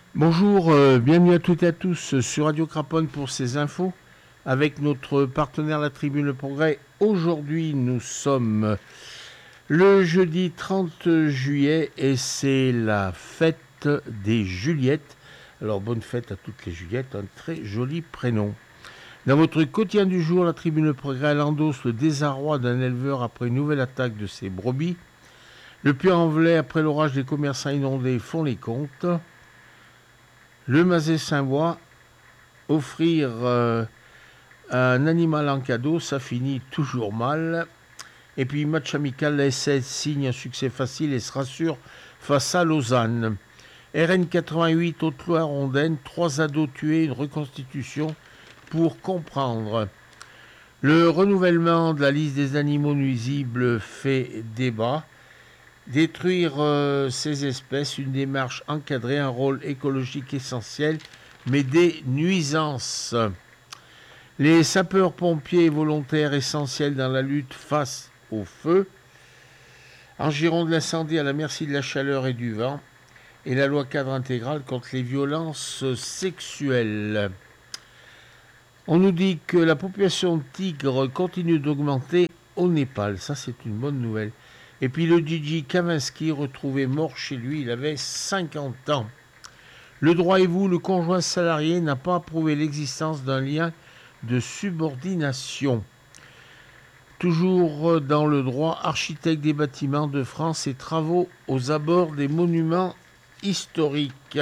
Bonjour, bienvenue à toutes et à tous sur Radio Craponne pour ces infos avec notre partenaire La Tribune Le Progrès. Aujourd'hui, nous sommes le jeudi 30 juillet et c'est la fête des Juliettes. Alors, bonne fête à toutes les Juliettes, un très joli prénom. Dans votre quotidien du jour, La Tribune Le Progrès endosse le désarroi d'un éleveur après une nouvelle attaque de ses brebis. Le Puy-en-Velay, après l'orage, des commerçants inondés font les comptes. Le Mazet-Saint-Bois, offrir un animal en cadeau, ça finit toujours mal. Et puis, match amical, la SS signe un succès facile et se rassure face à Lausanne. RN 88, Haute-Loire-Rondaine, 3 ados tués, une reconstitution pour comprendre. Le renouvellement de la liste des animaux nuisibles fait débat. Détruire ces espèces, une démarche encadrée, un rôle écologique essentiel, mais des nuisances. Les sapeurs-pompiers volontaires essentiels dans la lutte face au feu. En Gironde, l'incendie à la merci de la chaleur et du vent. Et la loi cadre intégrale contre les violences sexuelles. On nous dit que la population de tigres continue d'augmenter au Népal. Ça, c'est une bonne nouvelle. Et puis le DJ Kavinsky, retrouvé mort chez lui, il avait 50 ans. Le droit et vous, le conjoint salarié n'a pas approuvé l'existence d'un lien de subordination. Toujours dans le droit, architecte des bâtiments de France et travaux aux abords des monuments historiques.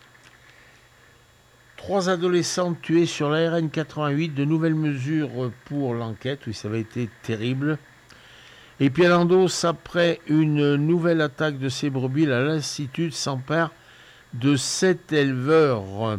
3 adolescentes tuées sur la RN 88, de nouvelles mesures pour l'enquête, oui ça avait été terrible. Et puis à l'endos, après une nouvelle attaque de ces brebis, la lassitude s'empare de 7 éleveurs.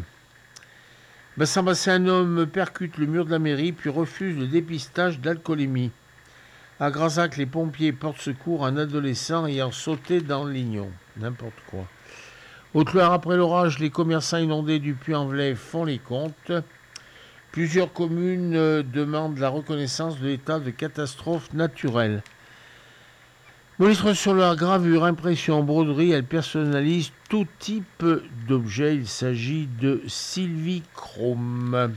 Un homme percute le mur de la mairie puis refuse le dépistage d'alcoolémie. À Grasac, les pompiers portent secours à un adolescent ayant sauté dans le lignon. N'importe quoi. Haute-Loire, après l'orage, les commerçants inondés du Puy-en-Velay font les comptes. Plusieurs communes demandent la reconnaissance de l'état de catastrophe naturelle. Monitre sur leur gravure, impression, broderie, elle personnalise tout type d'objet. Il s'agit de Sylvie Chrome.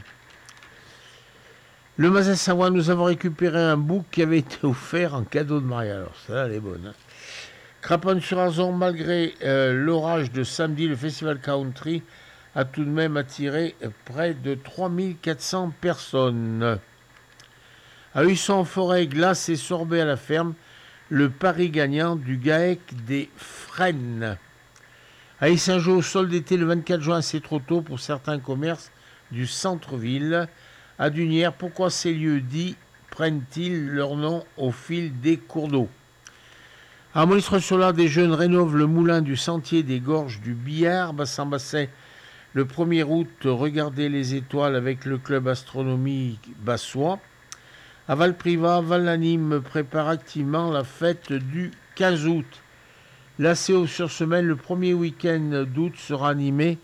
Le Mazet-Saint-Bois, nous avons récupéré un bouc qui avait été offert en cadeau de mariage. Alors, ça, elle est bonne. Hein. Craponne-sur-Arzon, malgré l'orage de samedi, le festival country a tout de même attiré près de 3400 personnes. À Husson-en-Forêt, glace et sorbet à la ferme. Le pari gagnant du GAEC des Fresnes. À Yssingeaux, solde d'été le 24 juin, c'est trop tôt pour certains commerces du centre-ville. À Dunières, pourquoi ces lieux dits prennent-ils leur nom au fil des cours d'eau? À Monistrol-sur-Loire, des jeunes rénovent le moulin du sentier des gorges du Billard. Bassin-Basset, le 1er août, regardez les étoiles avec le club astronomique bassois. À Valprivat, Val-Lanime prépare activement la fête du 15 août. L'ACO sur semaine, le premier week-end d'août sera animé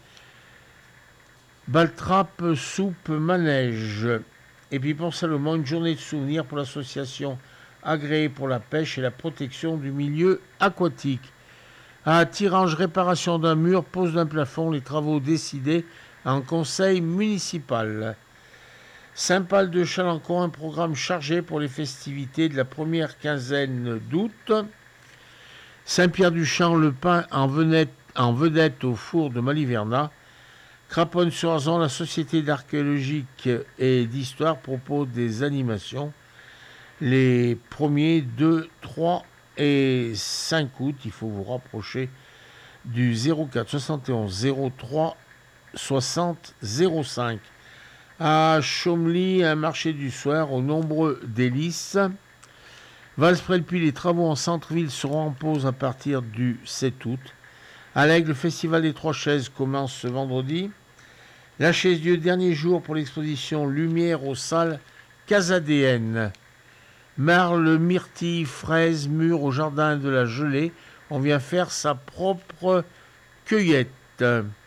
Baltrap, soupe, manège. Et puis pour Salomon, une journée de souvenirs pour l'association agréée pour la pêche et la protection du milieu aquatique. À Tirange, réparation d'un mur, pose d'un plafond, les travaux décidés en conseil municipal. Saint-Pal de Chalencon, un programme chargé pour les festivités de la première quinzaine d'août. Saint-Pierre-du-Champ, le pain en vedette au four de Maliverna. Craponne-sur-Arzon, la Société d'archéologique et d'histoire propose des animations les 1er, 2, 3 et 5 août. Il faut vous rapprocher du 04 71 03 60 05. À Chomely, un marché du soir aux nombreux délices. Vals-près-le-Puy, les travaux en centre-ville seront en pause à partir du 7 août. À l'Aigle, le festival des Trois Chaises commence ce vendredi. La Chaise-Dieu, dernier jour pour l'exposition Lumière aux salles casadéennes. Marle, myrtille, fraises, mûres au jardin de la Gelée. On vient faire sa propre cueillette.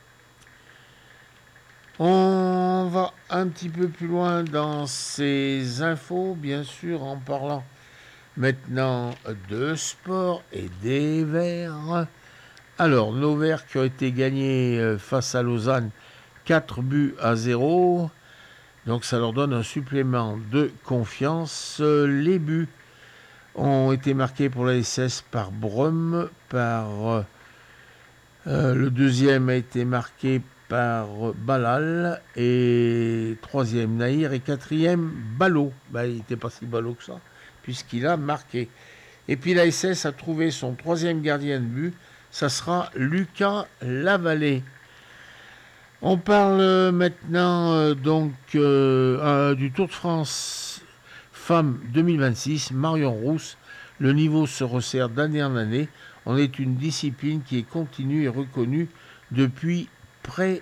On va un petit peu plus loin dans ces infos, bien sûr, en parlant maintenant de sport et des Verts. Alors, nos Verts qui ont été gagnés face à Lausanne 4-0. Donc ça leur donne un supplément de confiance. Les buts ont été marqués pour la SS par Brum, le deuxième a été marqué par Balal, et troisième Nahir, et quatrième Ballot. Il n'était pas si ballot que ça, puisqu'il a marqué. Et puis la SS a trouvé son troisième gardien de but, ça sera Lucas Lavallée. On parle maintenant du Tour de France Femmes 2026, Marion Rousse. Le niveau se resserre d'année en année. On est une discipline qui est continue et reconnue depuis très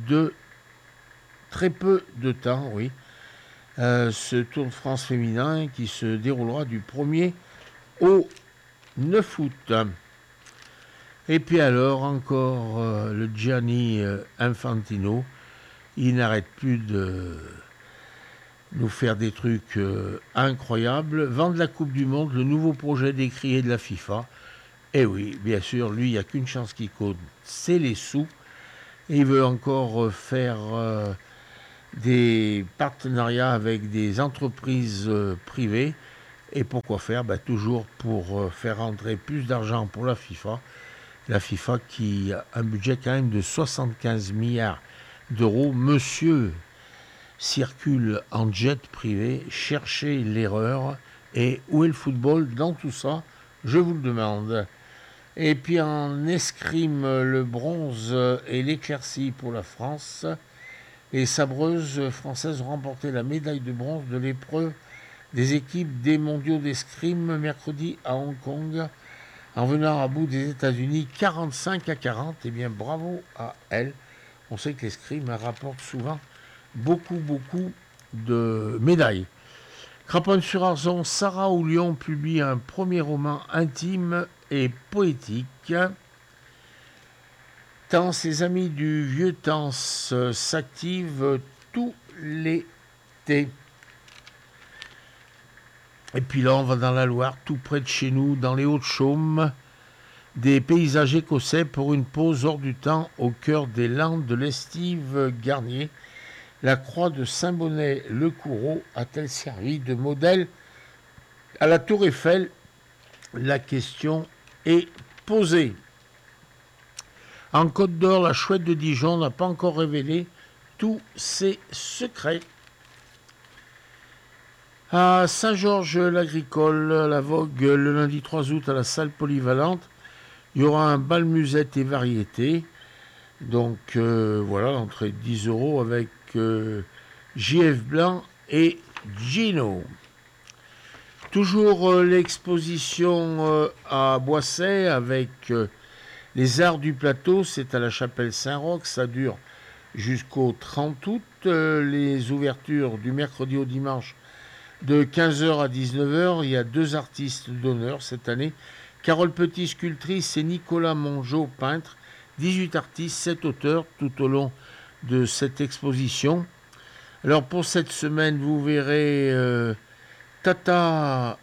peu de temps, oui. Ce Tour de France féminin qui se déroulera du 1er au 9 août. Et puis alors, encore le Gianni Infantino, il n'arrête plus de nous faire des trucs incroyables. Vendre la Coupe du Monde, le nouveau projet décrié de la FIFA. Et oui, bien sûr, lui, il n'y a qu'une chance qui compte, c'est les sous. Et il veut encore faire des partenariats avec des entreprises privées. Et pourquoi faire ? Toujours pour faire rentrer plus d'argent pour la FIFA. La FIFA qui a un budget quand même de 75 milliards d'euros. Monsieur circule en jet privé, cherchez l'erreur. Et où est le football dans tout ça ? Je vous le demande. Et puis en escrime, le bronze et l'éclaircie pour la France. Les sabreuses françaises ont remporté la médaille de bronze de l'épreuve des équipes des mondiaux d'escrime mercredi à Hong Kong, en venant à bout des États-Unis 45-40. Eh bien, bravo à elles. On sait que l'escrime rapporte souvent beaucoup de médailles. Craponne-sur-Arzon, Sarah Oulion publie un premier roman intime et poétique. Tant ses amis du vieux temps s'activent tout l'été. Et puis là, on va dans la Loire, tout près de chez nous, dans les Hauts-de-Chaume, des paysages écossais pour une pause hors du temps au cœur des Landes de l'Estive Garnier. La croix de Saint-Bonnet-le-Coureau a-t-elle servi de modèle à la Tour Eiffel ? La question est posée. En Côte d'Or, la chouette de Dijon n'a pas encore révélé tous ses secrets. À Saint-Georges-l'Agricole, la Vogue, le lundi 3 août à la salle polyvalente, il y aura un bal musette et variété. Donc voilà, l'entrée de 10 € avec JF Blanc et Gino. Toujours l'exposition à Boisset avec les arts du plateau, c'est à la chapelle Saint-Roch, ça dure jusqu'au 30 août. Les ouvertures du mercredi au dimanche de 15h à 19h, il y a 2 artistes d'honneur cette année. Carole Petit, sculptrice, et Nicolas Mongeau, peintre. 18 artistes, 7 auteurs tout au long de cette exposition. Alors pour cette semaine, vous verrez Tata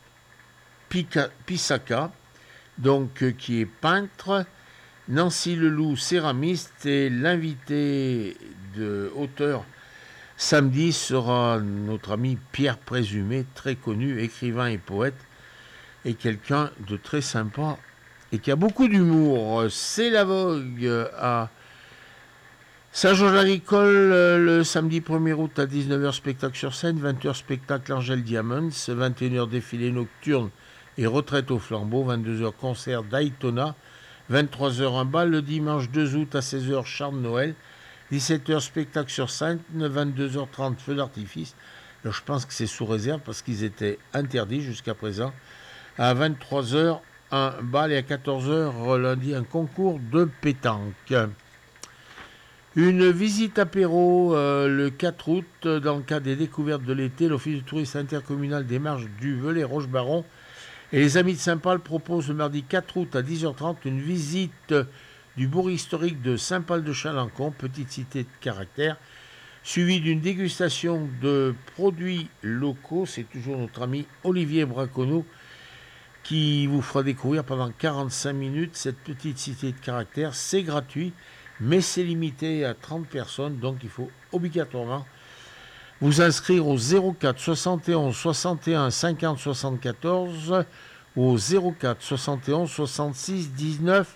Pisaka, qui est peintre, Nancy Leloup, céramiste, et l'invité de auteur samedi sera notre ami Pierre Présumé, très connu, écrivain et poète, et quelqu'un de très sympa et qui a beaucoup d'humour. C'est la Vogue à Saint-Georges-l'Agricole le samedi 1er août à 19h, spectacle sur scène, 20h, spectacle Angèle Diamonds, 21h, défilé nocturne et retraite au flambeau, 22h, concert Daytona, 23h, un bal le dimanche 2 août à 16h, Charles Noël, 17h, spectacle sur scène, 22h30, feu d'artifice. Alors je pense que c'est sous réserve parce qu'ils étaient interdits jusqu'à présent. À 23h, un bal, et à 14h, lundi, un concours de pétanque. Une visite apéro le 4 août, dans le cadre des découvertes de l'été, l'Office du tourisme intercommunal des Marges du Velay-Roche-Baron et les Amis de Saint-Paul proposent le mardi 4 août à 10h30 une visite du bourg historique de Saint-Paul-de-Chalancon, petite cité de caractère, suivie d'une dégustation de produits locaux. C'est toujours notre ami Olivier Braconneau qui vous fera découvrir pendant 45 minutes cette petite cité de caractère. C'est gratuit, mais c'est limité à 30 personnes, donc il faut obligatoirement vous inscrire au 04 71 61 50 74 ou au 04 71 66 19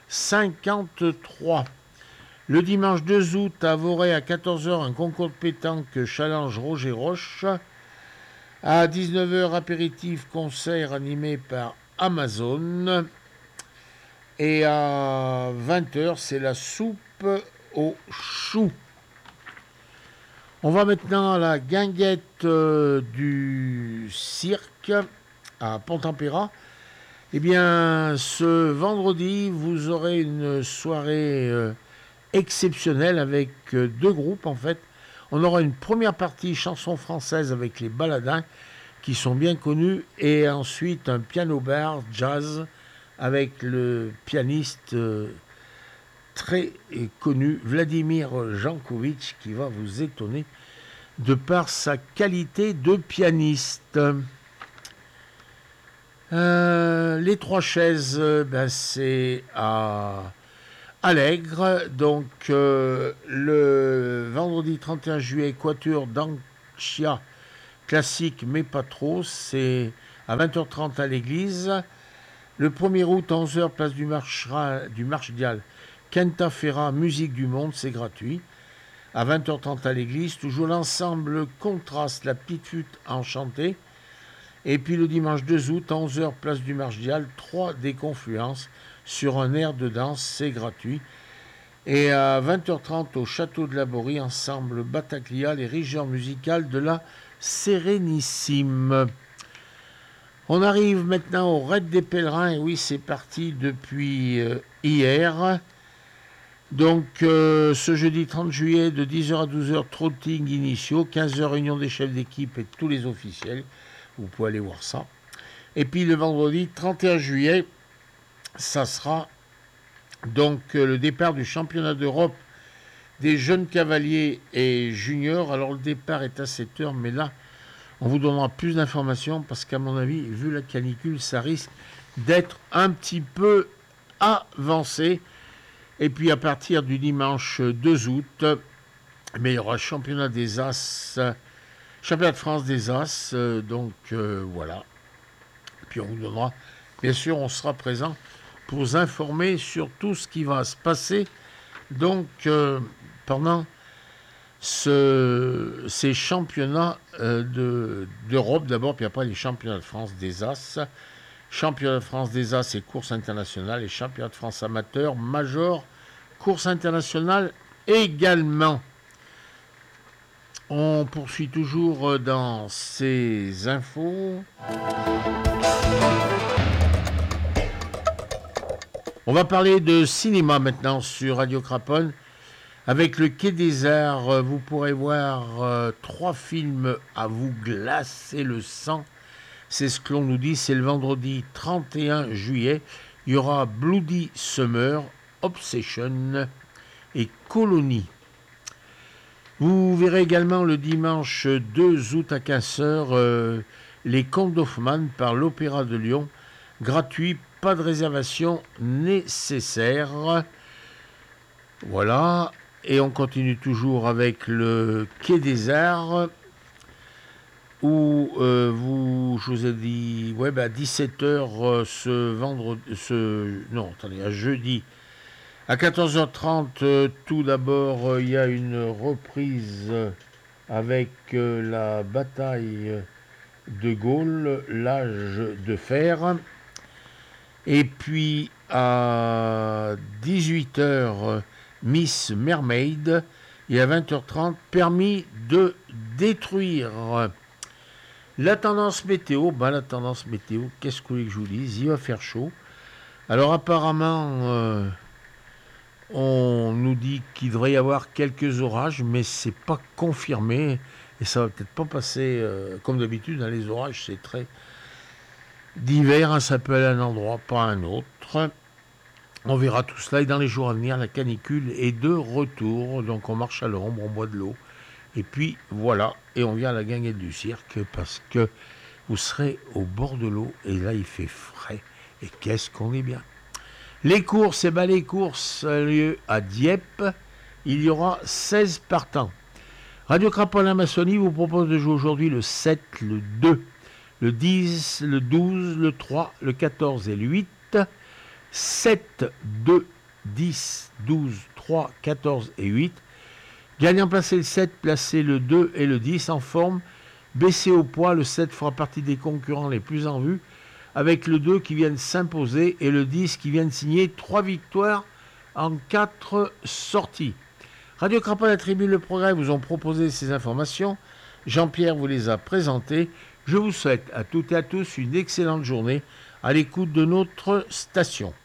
53. Le dimanche 2 août à Voray à 14h, un concours de pétanque challenge Roger Roche. À 19h, apéritif concert animé par Amazon. Et à 20h, c'est la soupe aux choux. On va maintenant à la guinguette du cirque à Pont-Tempéra. Eh bien, ce vendredi, vous aurez une soirée exceptionnelle avec deux groupes en fait. On aura une première partie chanson française avec les Baladins qui sont bien connus et ensuite un piano bar jazz avec le pianiste très connu Vladimir Jankovic qui va vous étonner de par sa qualité de pianiste. Les trois chaises, c'est à Allègre, donc le vendredi 31 juillet, Quatuor d'Anchia, classique mais pas trop, c'est à 20h30 à l'église. Le 1er août, 11h, place du Marchdial, Quinta Ferra, musique du monde, c'est gratuit. À 20h30 à l'église, toujours l'ensemble Contraste, la petite flûte enchantée. Et puis le dimanche 2 août, 11h, place du Marchdial, 3 des Confluences, sur un air de danse, c'est gratuit. Et à 20h30 au Château de la Borie, ensemble Bataclia, les régeurs musicales de la Sérénissime. On arrive maintenant au Raid des Pèlerins, et oui, c'est parti depuis hier. Donc ce jeudi 30 juillet, de 10h à 12h, trotting initiaux, 15h, réunion des chefs d'équipe et de tous les officiels. Vous pouvez aller voir ça. Et puis le vendredi 31 juillet, ça sera donc le départ du championnat d'Europe des jeunes cavaliers et juniors. Alors le départ est à 7h, mais là, on vous donnera plus d'informations parce qu'à mon avis, vu la canicule, ça risque d'être un petit peu avancé. Et puis à partir du dimanche 2 août, il y aura championnat des As, championnat de France des As, voilà. Puis on vous donnera, bien sûr, on sera présent pour vous informer sur tout ce qui va se passer donc pendant ces championnats d'Europe d'abord, puis après les championnats de France des As. Championnat de France des As et course internationale et championnat de France amateur, major, course internationale également. On poursuit toujours dans ces infos. On va parler de cinéma maintenant sur Radio Craponne. Avec le Quai des Arts, vous pourrez voir 3 films à vous glacer le sang. C'est ce que l'on nous dit, c'est le vendredi 31 juillet. Il y aura Bloody Summer, Obsession et Colony. Vous verrez également le dimanche 2 août à 15h les Contes d'Hoffmann par l'Opéra de Lyon. Gratuit, pas de réservation nécessaire. Voilà. Et on continue toujours avec le Quai des Arts. Où je vous ai dit, à 17h à jeudi, à 14h30, tout d'abord, il y a une reprise avec la bataille de Gaulle, l'âge de fer. Et puis à 18h, Miss Mermaid, et à 20h30, permis de détruire. La tendance météo, qu'est-ce que vous voulez que je vous dise? Il va faire chaud. Alors apparemment, on nous dit qu'il devrait y avoir quelques orages, mais c'est pas confirmé. Et ça va peut-être pas passer comme d'habitude. Les orages, c'est très d'hiver, ça peut aller à un endroit, pas à un autre. On verra tout cela. Et dans les jours à venir, la canicule est de retour. Donc on marche à l'ombre, on boit de l'eau. Et puis voilà, et on vient à la guinguette du cirque parce que vous serez au bord de l'eau et là il fait frais. Et qu'est-ce qu'on est bien. Les courses, les courses ont lieu à Dieppe. Il y aura 16 partants. Radio Craponne à Massony vous propose de jouer aujourd'hui le 7, le 2, le 10, le 12, le 3, le 14 et le 8. 7, 2, 10, 12, 3, 14 et 8. Gagnant placé le 7, placé le 2 et le 10 en forme. Baissé au poids, le 7 fera partie des concurrents les plus en vue, avec le 2 qui vient de s'imposer et le 10 qui vient de signer 3 victoires en 4 sorties. Radio Craponne, la Tribune Le Progrès vous ont proposé ces informations. Jean-Pierre vous les a présentées. Je vous souhaite à toutes et à tous une excellente journée à l'écoute de notre station.